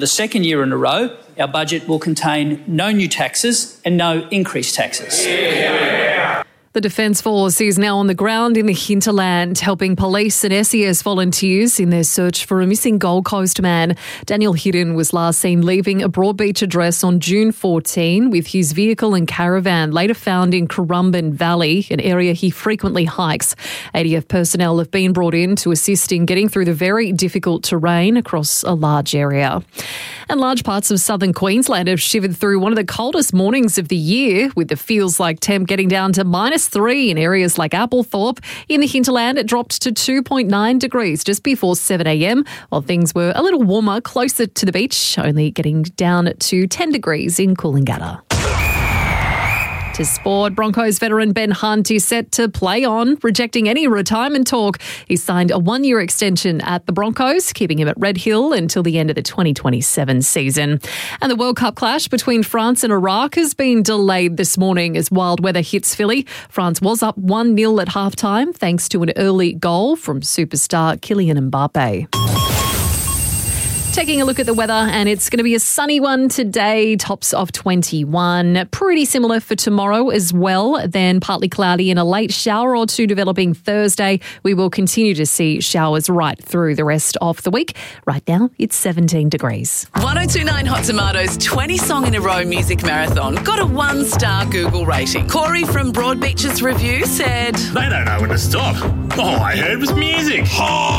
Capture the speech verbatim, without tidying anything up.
The second year in a row, our budget will contain no new taxes and no increased taxes. Yeah. The Defence Force is now on the ground in the hinterland, helping police and S E S volunteers in their search for a missing Gold Coast man. Daniel Hidden was last seen leaving a Broadbeach address on June fourteenth with his vehicle and caravan later found in Currumbin Valley, an area he frequently hikes. A D F personnel have been brought in to assist in getting through the very difficult terrain across a large area. And large parts of southern Queensland have shivered through one of the coldest mornings of the year, with the feels like temp getting down to minus three in areas like Applethorpe. In the hinterland, it dropped to two point nine degrees just before seven a.m, while things were a little warmer closer to the beach, only getting down to ten degrees in Coolangatta. To sport, Broncos veteran Ben Hunt is set to play on, rejecting any retirement talk. He signed a one-year extension at the Broncos, keeping him at Red Hill until the end of the twenty twenty-seven season. And the World Cup clash between France and Iraq has been delayed this morning as wild weather hits Philly. France was up one nil at halftime thanks to an early goal from superstar Kylian Mbappe. Taking a look at the weather, and it's going to be a sunny one today, tops of twenty-one. Pretty similar for tomorrow as well, then partly cloudy and a late shower or two developing Thursday. We will continue to see showers right through the rest of the week. Right now, it's seventeen degrees. one oh two point nine Hot Tomatoes twenty song in a row music marathon got a one-star Google rating. Corey from Broadbeach's review said, "They don't know when to stop. All I heard was music. Oh,